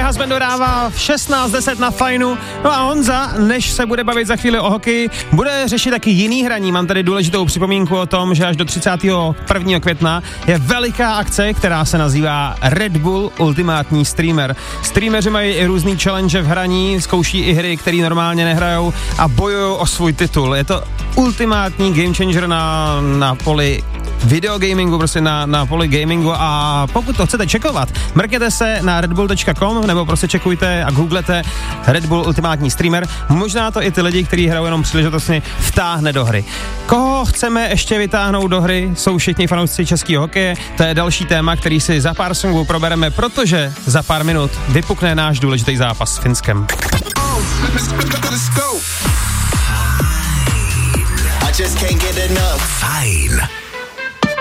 Husband dodává v 16:10 na Fajnu. No a Honza, než se bude bavit za chvíli o hokeji, bude řešit taky jiný hraní. Mám tady důležitou připomínku o tom, že až do 31. května je veliká akce, která se nazývá Red Bull Ultimátní streamer. Streameři mají i různý challenge v hraní, zkouší i hry, které normálně nehrajou a bojují o svůj titul. Je to ultimátní game changer na poli videogamingu, prostě na poli gamingu, a pokud to chcete čekovat, mrkněte se na redbull.com nebo prostě čekujte a googlete Red Bull Ultimátní streamer. Možná to i ty lidi, kteří hrajou jenom příležitostně, vtáhne do hry. Koho chceme ještě vytáhnout do hry, jsou všichni fanoušci českého hokeje. To je další téma, který si za pár songů probereme, protože za pár minut vypukne náš důležitý zápas s Finskem. Fajn.